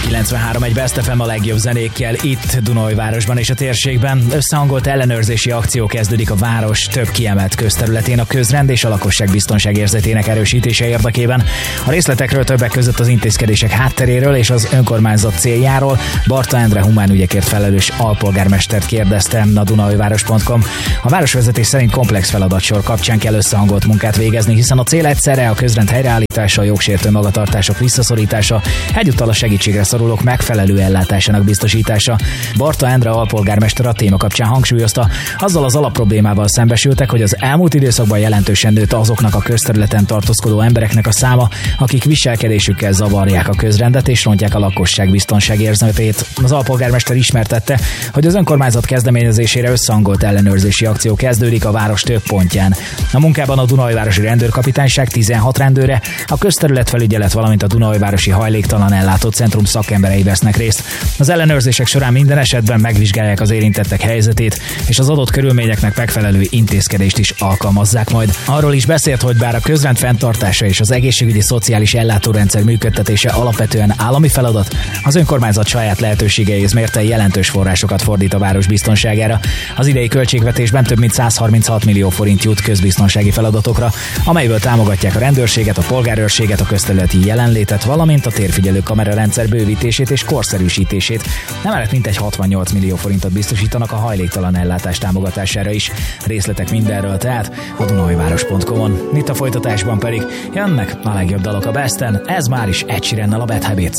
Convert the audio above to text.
93 Best FM a legjobb zenékkel itt Dunaújvárosban és a térségben. Összehangolt ellenőrzési akció kezdődik a város több kiemelt közterületén a közrend és a lakosság biztonságérzetének erősítése érdekében. A részletekről többek között az intézkedések hátteréről és az önkormányzat céljáról Barta Endre humánügyekért felelős alpolgármestert kérdezte a Dunaújváros.com. A városvezetés szerint komplex feladatsor kapcsán kell összehangolt munkát végezni, hiszen a cél egyszerre a közrend helyreállítása, a jogsértő magatartások visszaszorítása, egyúttal a segítségre szorulók megfelelő ellátásának biztosítása. Barta Endre alpolgármester a téma kapcsán hangsúlyozta, azzal az alapproblémával szembesültek, hogy az elmúlt időszakban jelentősen nőtt azoknak a közterületen tartózkodó embereknek a száma, akik viselkedésükkel zavarják a közrendet és rontják a lakosság biztonságérzetét. Az alpolgármester ismertette, hogy az önkormányzat kezdeményezésére összehangolt ellenőrzési akció kezdődik a város több pontján. A munkában a Dunaújvárosi Rendőrkapitányság 16 rendőre, a közterületfelügyelet, valamint a Dunaújvárosi Hajléktalan Ellátó Centrum szakemberei vesznek részt. Az ellenőrzések során minden esetben megvizsgálják az érintettek helyzetét, és az adott körülményeknek megfelelő intézkedést is alkalmazzák majd. Arról is beszélt, hogy bár a közrend fenntartása és az egészségügyi szociális ellátórendszer működtetése alapvetően állami feladat, az önkormányzat saját lehetőségeihez mérten jelentős forrásokat fordít a város biztonságára. Az idei költségvetésben több mint 136 millió forint jut közbiztonsági feladatokra, amelyből támogatják a rendőrséget, a polgárőrséget, a közterületi jelenlétet, valamint a térfigyelő kamerarendszer bővítését és korszerűsítését. Emellett mintegy 68 millió forintot biztosítanak a hajléktalan ellátás támogatására is. Részletek mindenről tehát a Dunaújváros.com-on. Itt a folytatásban pedig jönnek a legjobb dalok a Besten, ez már is Ed Sheerannel a Bad Habits.